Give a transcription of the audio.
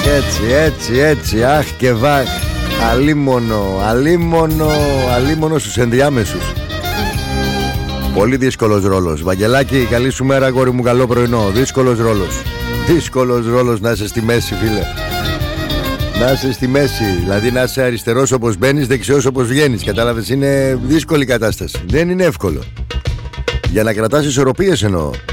Έτσι. Αχ και βαχ. Αλίμονο στους ενδιάμεσους. Πολύ δύσκολος ρόλος. Βαγγελάκη, καλή σου μέρα, αγόρι μου, καλό πρωινό. Δύσκολος ρόλος να είσαι στη μέση, φίλε. Να είσαι στη μέση. Δηλαδή να είσαι αριστερός όπως μπαίνεις, δεξιός όπως βγαίνεις. Κατάλαβες, είναι δύσκολη κατάσταση. Δεν είναι εύκολο. Για να κρατάς ισορροπίες εννοώ.